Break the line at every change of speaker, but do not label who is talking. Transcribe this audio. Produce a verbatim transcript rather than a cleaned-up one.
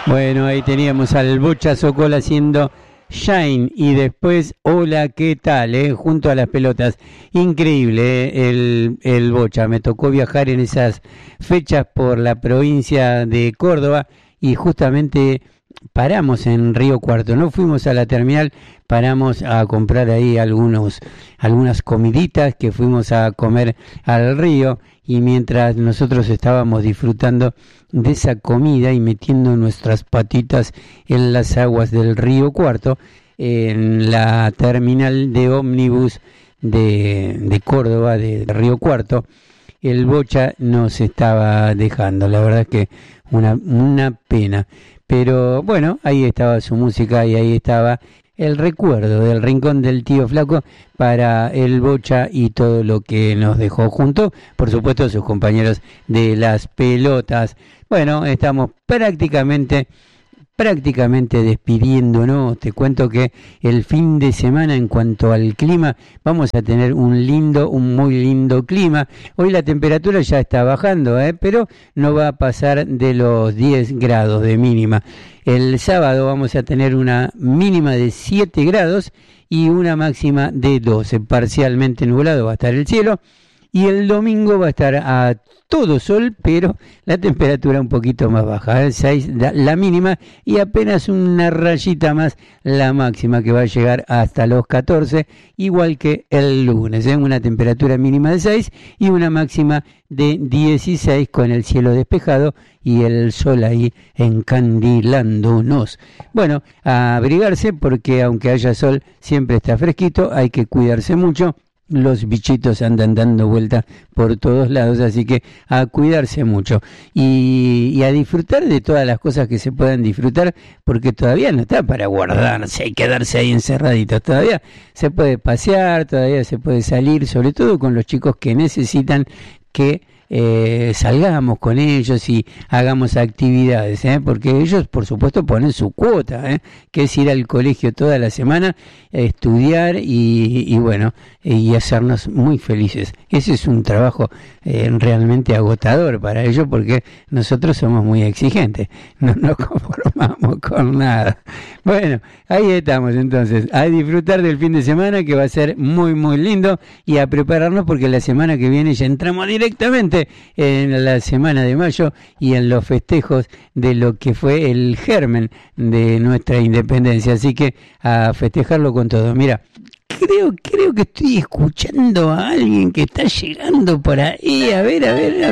Bueno, ahí teníamos al Bocha Sokol haciendo Shine y después Hola, ¿qué tal? Eh? Junto a las pelotas. Increíble eh, el, el Bocha. Me tocó viajar en esas fechas por la provincia de Córdoba y justamente paramos en Río Cuarto. No fuimos a la terminal, paramos a comprar ahí algunos, algunas comiditas que fuimos a comer al río. Y mientras nosotros estábamos disfrutando de esa comida y metiendo nuestras patitas en las aguas del Río Cuarto, en la terminal de ómnibus de, de Córdoba, de Río Cuarto, el Bocha nos estaba dejando. La verdad es que una, una pena. Pero bueno, ahí estaba su música y ahí estaba el recuerdo del Rincón del Tío Flaco para el Bocha y todo lo que nos dejó junto, por supuesto, sus compañeros de las pelotas. Bueno, estamos prácticamente, prácticamente despidiéndonos. Te cuento que el fin de semana, en cuanto al clima, vamos a tener un lindo, un muy lindo clima. Hoy la temperatura ya está bajando, ¿eh? Pero no va a pasar de los diez grados de mínima. El sábado vamos a tener una mínima de siete grados y una máxima de doce. Parcialmente nublado va a estar el cielo. Y el domingo va a estar a todo sol, pero la temperatura un poquito más baja, ¿eh? seis la, la mínima y apenas una rayita más la máxima, que va a llegar hasta los catorce, igual que el lunes, ¿eh? Una temperatura mínima de seis y una máxima de dieciséis, con el cielo despejado y el sol ahí encandilándonos. Bueno, a abrigarse, porque aunque haya sol siempre está fresquito, hay que cuidarse mucho. Los bichitos andan dando vuelta por todos lados, así que a cuidarse mucho y, y a disfrutar de todas las cosas que se puedan disfrutar, porque todavía no está para guardarse y quedarse ahí encerraditos. Todavía se puede pasear, todavía se puede salir, sobre todo con los chicos que necesitan que Eh, salgamos con ellos y hagamos actividades, ¿eh? Porque ellos por supuesto ponen su cuota, ¿eh? Que es ir al colegio toda la semana, estudiar y, y bueno, y hacernos muy felices. Ese es un trabajo eh, realmente agotador para ellos, porque nosotros somos muy exigentes, no nos conformamos con nada. Bueno, ahí estamos entonces, a disfrutar del fin de semana, que va a ser muy muy lindo, y a prepararnos porque la semana que viene ya entramos directamente en la semana de mayo y en los festejos de lo que fue el germen de nuestra independencia, así que a festejarlo con todo. Mira, creo creo que estoy escuchando a alguien que está llegando por ahí, a ver, a ver, a ver.